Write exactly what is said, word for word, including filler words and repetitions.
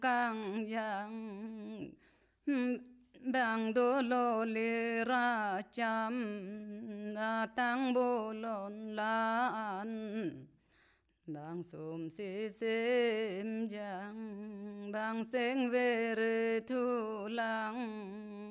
càng yang bang đô lô lê ra chăm na tăng bồ lon lan bang sum si sim jang bang seng về thu lang